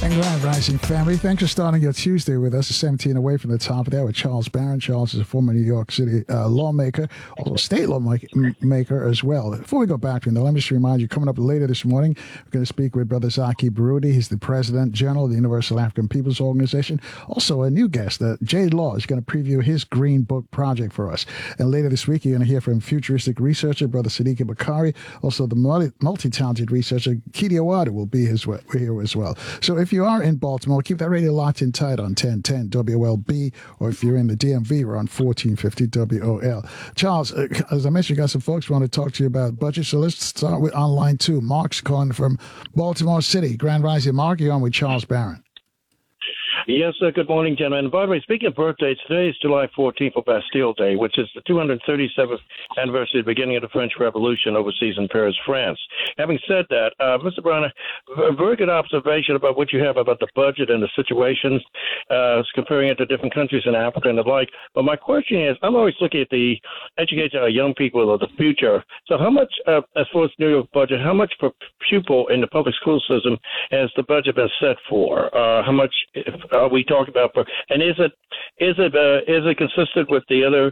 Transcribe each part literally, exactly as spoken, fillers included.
And Grand Rising family, thanks for starting your Tuesday with us. seventeen away from the top of there with Charles Barron. Charles is a former New York City uh, lawmaker, also state lawmaker as well. Before we go back to him, though, let me just remind you, coming up later this morning, we're going to speak with Brother Zaki Baroudi. He's the President General of the Universal African Peoples Organization. Also, a new guest, uh, Jade Law, is going to preview his Green Book project for us. And later this week, you're going to hear from futuristic researcher, Brother Sadiq Bakari. Also, the multi- multi-talented researcher, Kidi Awada, will be his, here as well. So if you are in Baltimore, keep that radio locked in tight on ten ten W O L B, or if you're in the D M V, we're on fourteen fifty W O L. Charles, uh, as I mentioned, you got some folks who want to talk to you about budget, so let's start with online two. Mark's calling from Baltimore City. Grand Rising, Mark, you're on with Charles Barron. Yes, uh, good morning, gentlemen. By the way, speaking of birthdays, today is July fourteenth for Bastille Day, which is the two hundred thirty-seventh anniversary of the beginning of the French Revolution overseas in Paris, France. Having said that, uh, Mister Brown, a very good observation about what you have about the budget and the situations, uh, comparing it to different countries in Africa and the like. But my question is, I'm always looking at the education of young people of the future. So how much, uh, as far as New York budget, how much per pupil in the public school system has the budget been set for? Uh, how much if, are we talking about? Per, and is it is it uh, is it consistent with the other,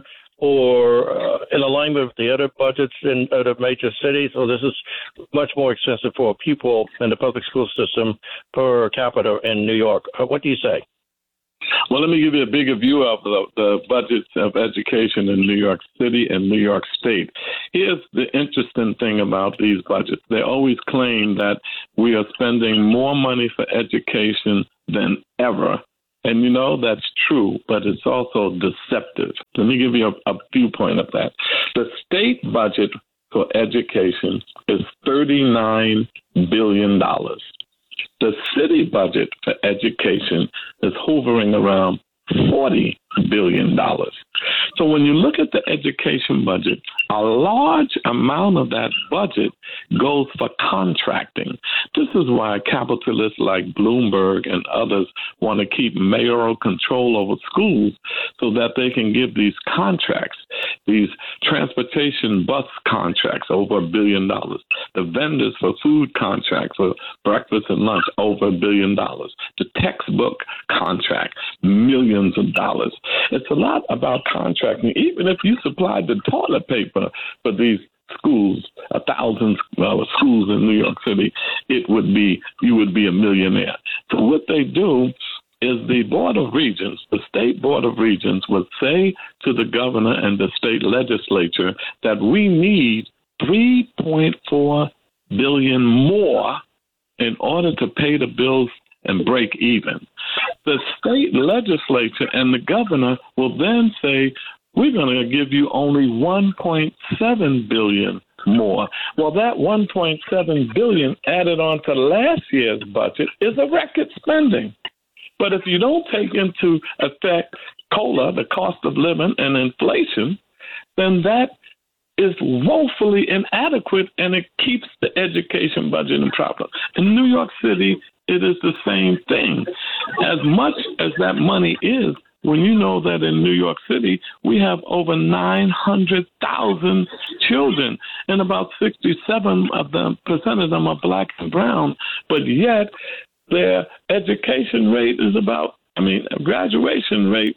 or uh, in alignment with the other budgets in other major cities? Or this is much more expensive for a pupil in the public school system per capita in New York? Uh, what do you say? Well, let me give you a bigger view of the, the budgets of education in New York City and New York State. Here's the interesting thing about these budgets. They always claim that we are spending more money for education than ever. And, you know, that's true, but it's also deceptive. Let me give you a, a viewpoint of that. The state budget for education is thirty-nine billion dollars. The city budget for education is hovering around forty billion dollars. So when you look at the education budget, a large amount of that budget goes for contracting. This is why capitalists like Bloomberg and others want to keep mayoral control over schools so that they can give these contracts, these transportation bus contracts over a billion dollars, the vendors for food contracts for breakfast and lunch over a billion dollars, the textbook contract, millions of dollars. It's a lot about contracting. Even if you supplied the toilet paper for these schools, a thousand uh, schools in New York City, it would be, you would be a millionaire. So what they do is the Board of Regents, the State Board of Regents, would say to the governor and the state legislature that we need three point four billion dollars more in order to pay the bills and break even. The state legislature and the governor will then say, we're going to give you only one point seven billion dollars more. Well, that one point seven billion dollars added on to last year's budget is a record spending. But if you don't take into effect COLA, the cost of living, and inflation, then that is woefully inadequate, and it keeps the education budget in problem. In New York City, it is the same thing. As much as that money is, when you know that in New York City, we have over nine hundred thousand children, and about sixty-seven of them, percent of them are black and brown, but yet their education rate is about, I mean, graduation rate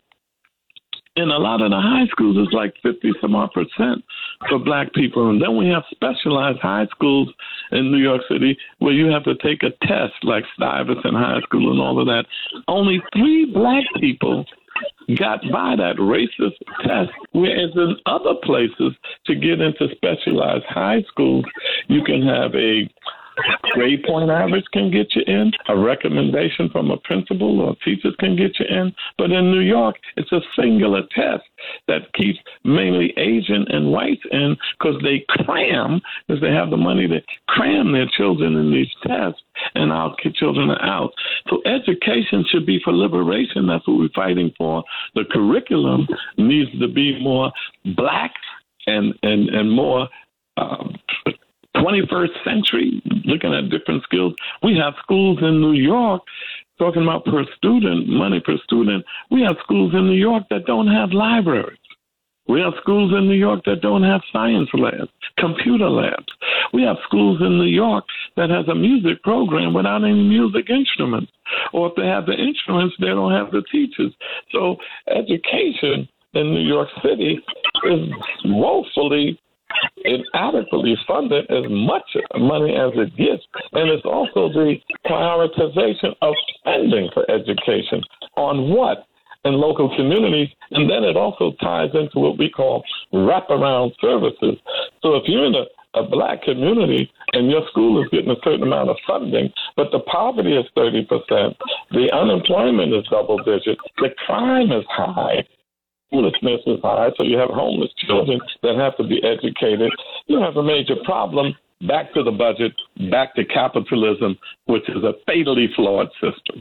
in a lot of the high schools is like fifty some odd percent for black people. And then we have specialized high schools in New York City where you have to take a test like Stuyvesant High School and all of that. Only three black people got by that racist test, whereas in other places to get into specialized high schools, you can have a grade point average can get you in, a recommendation from a principal or teachers can get you in. But in New York, it's a singular test that keeps mainly Asian and whites in because they cram, because they have the money to cram their children in these tests, and our children are out. So education should be for liberation. That's what we're fighting for. The curriculum needs to be more black and, and, and more um, twenty-first century, looking at different skills. We have schools in New York, talking about per student, money per student. We have schools in New York that don't have libraries. We have schools in New York that don't have science labs, computer labs. We have schools in New York that has a music program without any music instruments. Or if they have the instruments, they don't have the teachers. So education in New York City is woefully inadequately funded as much money as it gets. And it's also the prioritization of spending for education on what? In local communities, and then it also ties into what we call wraparound services. So if you're in a, a black community and your school is getting a certain amount of funding, but the poverty is thirty percent, the unemployment is double digit, the crime is high, homelessness is high, so you have homeless children that have to be educated, you have a major problem. Back to the budget, back to capitalism, which is a fatally flawed system.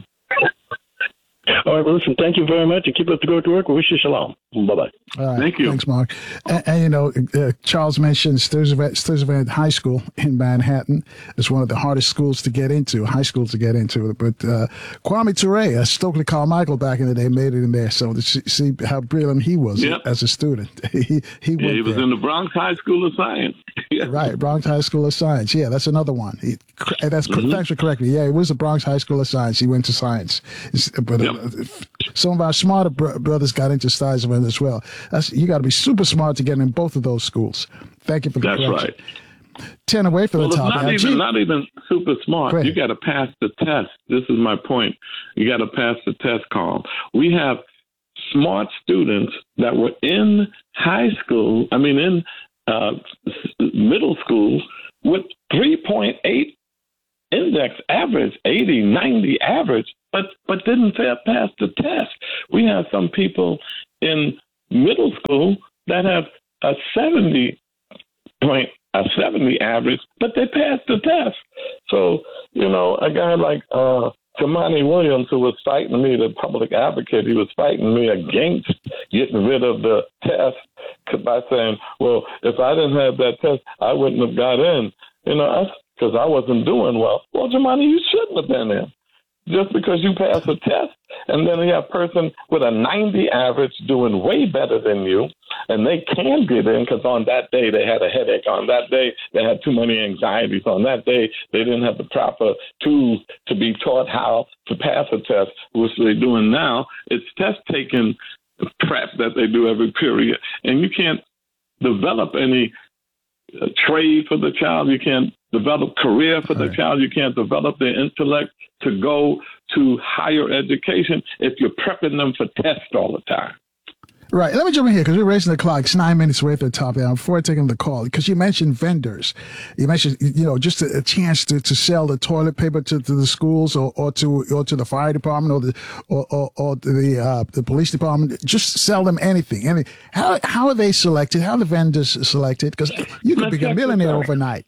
All right, well, listen, thank you very much. And keep up the good work. We wish you shalom. Bye-bye. All right, thank you. Thanks, Mark. And, and you know, uh, Charles mentioned Sturtevant High School in Manhattan is one of the hardest schools to get into, high schools to get into. But uh, Kwame Ture, uh, Stokely Carmichael back in the day, made it in there. So to see how brilliant he was yep. as a student. he he, yeah, he was there. in the Bronx High School of Science. Right, Bronx High School of Science. Yeah, that's another one. He, that's mm-hmm. Thanks for correcting me. Yeah, it was the Bronx High School of Science. He went to science. But yep. uh, some of our smarter br- brothers got into Sturtevant as well. That's, you got to be super smart to get in both of those schools. Thank you for the That's correction. right. Ten away from well, the top. It's not, even, not even super smart. Go you got to pass the test. This is my point. You got to pass the test, Carl. We have smart students that were in high school, I mean, in uh, middle school with three point eight index average, eighty, ninety average, but, but didn't pass the test. We have some people in middle school that have a seventy point, a seventy average, but they passed the test. So, you know, a guy like uh, Kamani Williams, who was fighting me, the public advocate, he was fighting me against getting rid of the test by saying, well, if I didn't have that test, I wouldn't have got in. You know, because I wasn't doing well. Well, Jamani, you shouldn't have been in. Just because you pass a test, and then you have a person with a ninety average doing way better than you, and they can get in because on that day they had a headache. On that day they had too many anxieties. On that day they didn't have the proper tools to be taught how to pass a test, which they're doing now. It's test-taking prep that they do every period, and you can't develop any uh, trade for the child. You can't develop career for the right. child. You can't develop their intellect to go to higher education if you're prepping them for tests all the time. Right. Let me jump in here because we're racing the clock. It's nine minutes away from the top now. Before I take the call, because you mentioned vendors, you mentioned, you know, just a, a chance to, to sell the toilet paper to, to the schools or, or to or to the fire department or the or or, or the uh, the police department. Just sell them anything. Any how how are they selected? How are the vendors selected? Because you could become a millionaire overnight.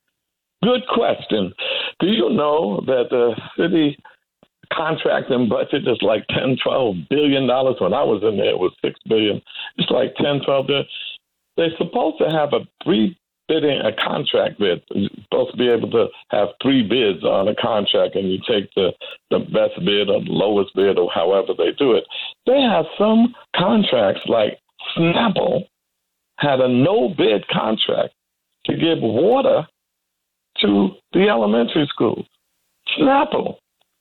Good question. Do you know that the city contract and budget is like ten, twelve billion dollars? When I was in there, it was six billion. It's like ten, twelve billion. They're supposed to have a three bidding a contract bid. You're supposed to be able to have three bids on a contract, and you take the, the best bid or the lowest bid or however they do it. They have some contracts like Snapple had a no bid contract to give water to the elementary schools. Snapple,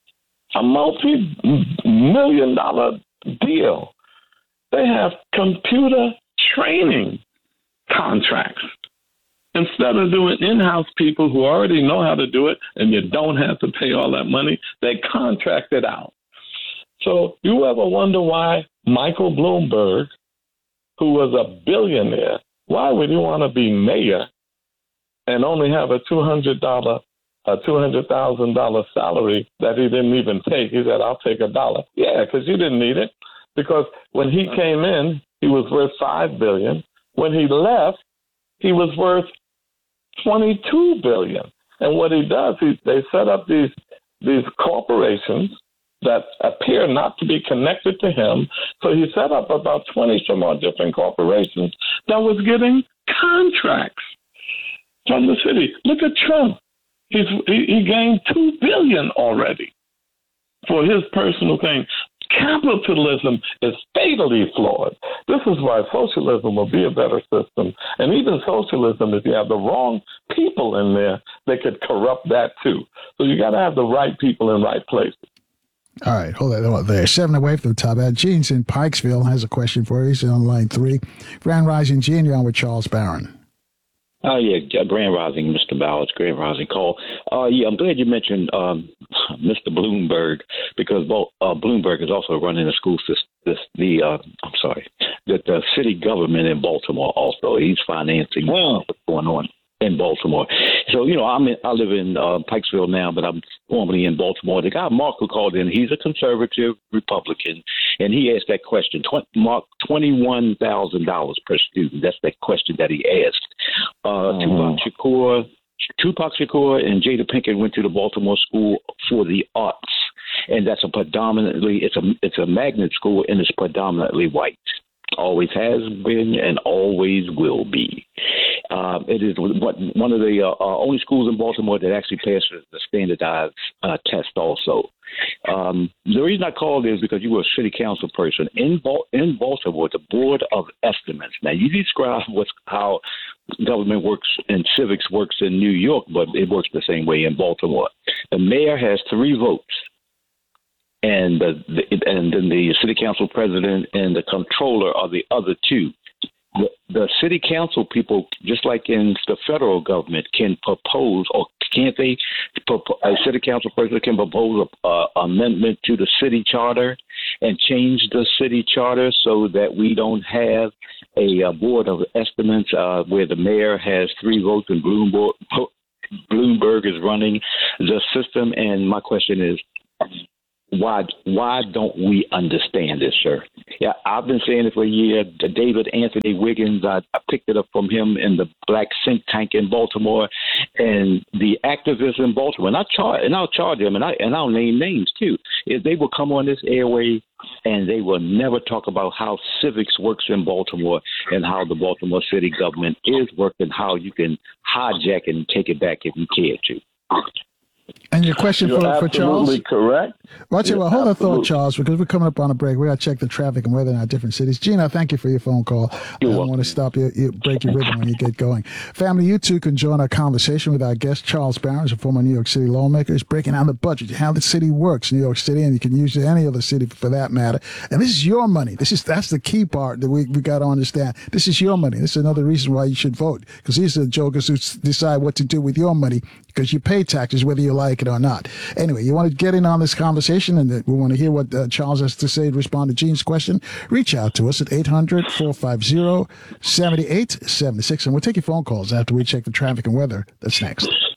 a multi-million dollar deal. They have computer training contracts. Instead of doing in-house people who already know how to do it and you don't have to pay all that money, they contract it out. So you ever wonder why Michael Bloomberg, who was a billionaire, why would he want to be mayor and only have a two hundred dollars, a two hundred thousand dollars salary that he didn't even take? He said, I'll take a dollar. Yeah, because you didn't need it. Because when he came in, he was worth five billion dollars. When he left, he was worth twenty-two billion dollars. And what he does, he, they set up these these corporations that appear not to be connected to him. So he set up about twenty some odd different corporations that was getting contracts from the city. Look at Trump. He's, he, he gained two billion dollars already for his personal thing. Capitalism is fatally flawed. This is why socialism will be a better system. And even socialism, if you have the wrong people in there, they could corrupt that too. So you got to have the right people in right places. All right, hold that thought there. Seven away from the top. Uh, Gene's in Pikesville has a question for you. He's on line three. Grand Rising Gene, you're on with Charles Barron. Oh, yeah, Grand Rising, Mister Bowers, Grand Rising call. Uh, yeah, I'm glad you mentioned um, Mister Bloomberg, because uh, Bloomberg is also running the school system, this, the, uh, I'm sorry, the, the city government in Baltimore also. He's financing uh, what's going on in Baltimore. So, you know, I'm in, I live in uh, Pikesville now, but I'm formerly in Baltimore. The guy, Mark, who called in, he's a conservative Republican, and he asked that question, tw- Mark, twenty-one thousand dollars per student. That's that question that he asked. Uh, mm-hmm. Tupac Shakur, Tupac Shakur and Jada Pinkett went to the Baltimore School for the Arts, and that's a predominantly, it's a, it's a magnet school, and it's predominantly white. Always has been and always will be. Uh, it is one of the uh, only schools in Baltimore that actually passes the standardized uh, test also. Um, the reason I called is because you were a city council person. In, Bal- in Baltimore, the Board of Estimates. Now, you describe what's, how government works and civics works in New York, but it works the same way in Baltimore. The mayor has three votes. And the, the, and then the city council president and the controller are the other two. The, the city council people, just like in the federal government, can propose, or can't they? A city council president can propose a, a amendment to the city charter and change the city charter so that we don't have a, a board of estimates uh, where the mayor has three votes and Bloomberg, Bloomberg is running the system. And my question is, Why why don't we understand this, sir? Yeah, I've been saying it for a year. The David Anthony Wiggins, I, I picked it up from him in the Black Think Tank in Baltimore, and the activists in Baltimore. And I charge, and I'll charge them, and I and I'll name names too. If they will come on this airway, and they will never talk about how civics works in Baltimore and how the Baltimore city government is working, how you can hijack it and take it back if you care to. And your question You're for, for Charles? absolutely correct. Watch it. You're Well, hold that absolutely. thought, Charles, because we're coming up on a break. We got to check the traffic and weather in our different cities. Gina, thank you for your phone call. You're I don't welcome. want to stop you, you, break your rhythm when you get going. Family, you too can join our conversation with our guest, Charles Barron, a former New York City lawmaker. He's breaking down the budget, how the city works, New York City, and you can use it any other city for that matter. And this is your money. This is That's the key part that we, we got to understand. This is your money. This is another reason why you should vote, because these are the jokers who decide what to do with your money, because you pay taxes whether you like it or not. Anyway, you want to get in on this conversation, and we want to hear what uh, Charles has to say to respond to Gene's question. Reach out to us at eight hundred, four five zero, seven eight seven six, and we'll take your phone calls after we check the traffic and weather. That's next.